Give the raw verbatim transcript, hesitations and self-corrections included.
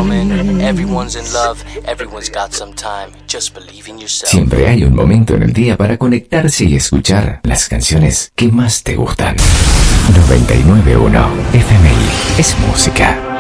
gentlemen, everyone's in love, everyone's got some time, just believe in yourself. Siempre hay un momento en el día para conectarse y escuchar las canciones que más te gustan. noventa y nueve punto uno F M I es música.